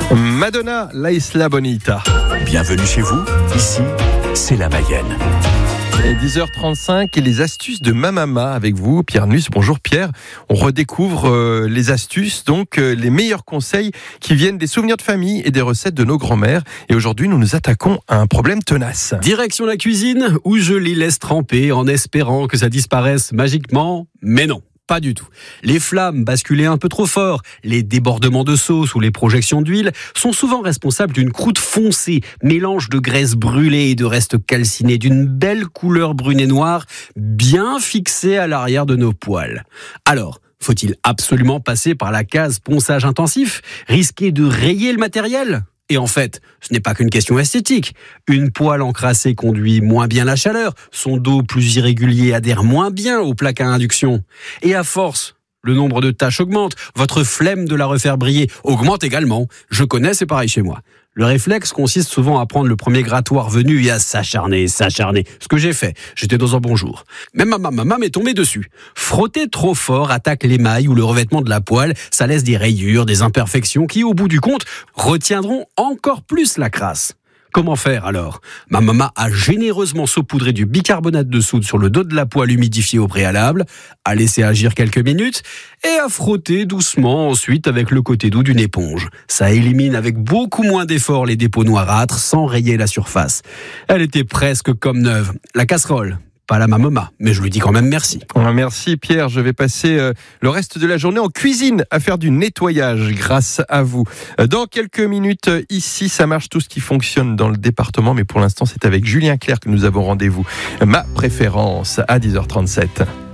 Madonna, La Isla Bonita. Bienvenue chez vous, ici, c'est la Mayenne. Et 10h35 et les astuces de ma maman avec vous, Pierre Nuss. Bonjour Pierre. On redécouvre les astuces, donc les meilleurs conseils qui viennent des souvenirs de famille et des recettes de nos grands-mères. Et aujourd'hui, nous nous attaquons à un problème tenace. Direction la cuisine où je les laisse tremper en espérant que ça disparaisse magiquement, mais non. Pas du tout. Les flammes basculées un peu trop fort, les débordements de sauce ou les projections d'huile sont souvent responsables d'une croûte foncée, mélange de graisse brûlée et de restes calcinés d'une belle couleur brune et noire, bien fixée à l'arrière de nos poêles. Alors, faut-il absolument passer par la case ponçage intensif, risquer de rayer le matériel ? Et en fait, ce n'est pas qu'une question esthétique. Une poêle encrassée conduit moins bien la chaleur, son dos plus irrégulier adhère moins bien aux plaques à induction. Et à force, le nombre de tâches augmente, votre flemme de la refaire briller augmente également. Je connais, c'est pareil chez moi. Le réflexe consiste souvent à prendre le premier grattoir venu et à s'acharner. Ce que j'ai fait, j'étais dans un bon jour. Même ma maman m'est tombée dessus. Frotter trop fort attaque l'émail ou le revêtement de la poêle, ça laisse des rayures, des imperfections qui, au bout du compte, retiendront encore plus la crasse. Comment faire alors ? Ma maman a généreusement saupoudré du bicarbonate de soude sur le dos de la poêle humidifiée au préalable, a laissé agir quelques minutes et a frotté doucement ensuite avec le côté doux d'une éponge. Ça élimine avec beaucoup moins d'effort les dépôts noirâtres sans rayer la surface. Elle était presque comme neuve. La casserole, pas la maman, mais je lui dis quand même merci. Merci Pierre, je vais passer le reste de la journée en cuisine à faire du nettoyage grâce à vous. Dans quelques minutes, ici, ça marche tout ce qui fonctionne dans le département, mais pour l'instant, c'est avec Julien Clerc que nous avons rendez-vous. Ma préférence à 10h37.